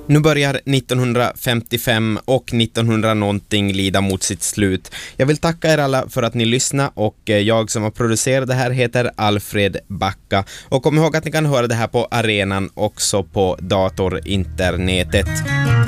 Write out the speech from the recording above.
Nu börjar 1955 och 1900 någonting lida mot sitt slut. Jag vill tacka er alla för att ni lyssnar och jag som har producerat det här heter Alfred Backa. Och kom ihåg att ni kan höra det här på arenan också på datorinternetet.